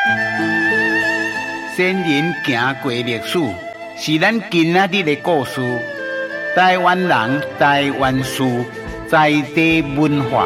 先人行过历史，是咱今仔日的故事。台湾人、台湾事，在地文化。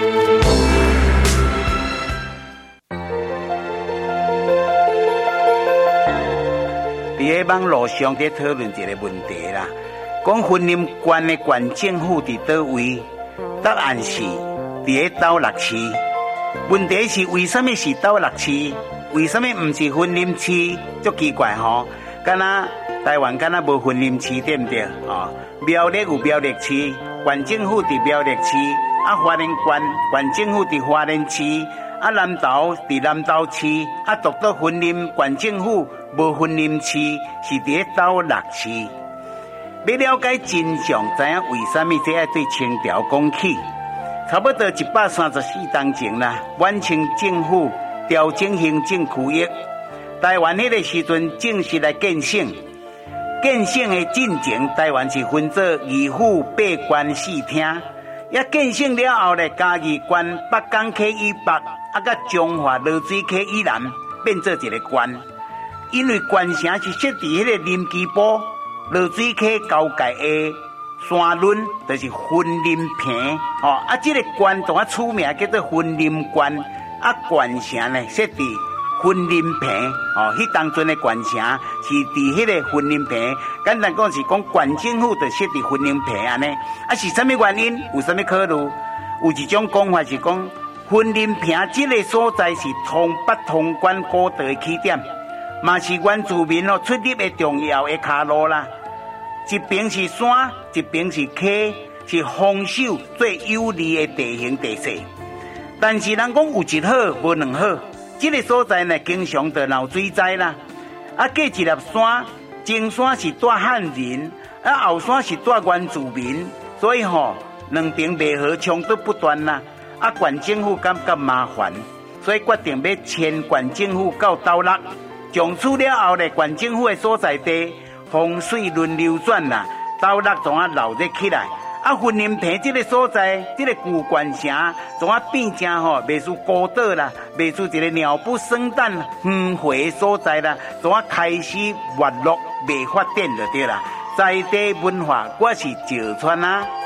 伫个网络上在讨论一个问题啦，讲云林县的县政府伫倒位？答案是伫个斗六市。问题是为什么是斗六市？为什么唔是云林市？足奇怪吼！敢若台湾敢若无云林市，对不对？苗栗有苗栗市，县政府伫苗栗市；花莲县政府伫花莲市；南投伫南投市；独到云林县政府无云林市，是伫个斗六市。要了解真相，知影为什么这要对清朝讲起？差不多134年前啦，晚清政府调整行政区域，台湾迄个时阵正式来建省。建省的进程，台湾是分做义府、八县、4厅。建省了后咧，嘉义县、北港溪以北，甲中华落水溪以南，变做一个县。因为县城是设伫迄个林基埔、落水溪交界的山仑，就是云林坪。这个县同出名叫做云林县。县城呢设伫云林坪，迄当阵的县城是伫迄个云林坪。简单讲是讲县政府就设伫云林坪安尼。是啥物原因？有啥物考虑？有一种讲法是讲，云林坪这个所在是通北通关古道的起点，嘛是原住民出入的重要的卡路啦。一边是山，一边是溪，是防守最有利的地形地势。但是人讲有一好无两好，这个所在呢，经常就闹水灾啦。过一粒山，前山是带汉人，后山是带原住民，所以两边袂和，冲突不断啦。县政府感觉麻烦，所以决定要迁县政府到斗六。从此了后咧，县政府的所在地风水轮流转啦，斗六怎闹热起来。云林坪这个所在，这个旧县城怎变成袂输孤岛啦，袂输一个鸟不生蛋、荒废的所在啦，怎开始没落、未发展就对啦。在地文化，我是石川啊。